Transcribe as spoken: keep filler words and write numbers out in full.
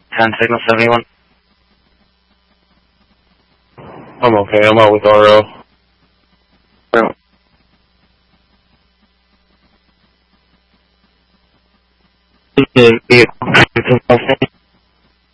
ten signal seventy-one. I'm okay, I'm out with R O. Yeah. Vehicle.